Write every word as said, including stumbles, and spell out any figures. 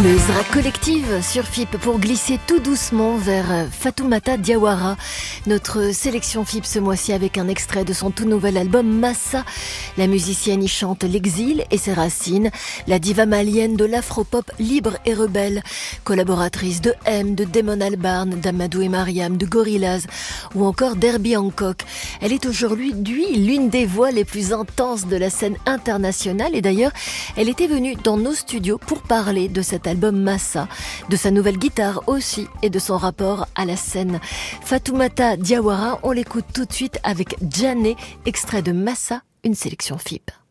Zra collective sur F I P pour glisser tout doucement vers Fatoumata Diawara. Notre sélection F I P ce mois-ci avec un extrait de son tout nouvel album Massa. La musicienne y chante l'exil et ses racines, la diva malienne de l'afropop libre et rebelle, collaboratrice de M, de Damon Albarn, d'Amadou et Mariam, de Gorillaz ou encore d'Herbie Hancock. Elle est aujourd'hui l'une des voix les plus intenses de la scène internationale et d'ailleurs, elle était venue dans nos studios pour parler de cet album Massa, de sa nouvelle guitare aussi et de son rapport à la scène. Fatoumata Diawara, on l'écoute tout de suite avec Djané, extrait de Massa, une sélection F I P.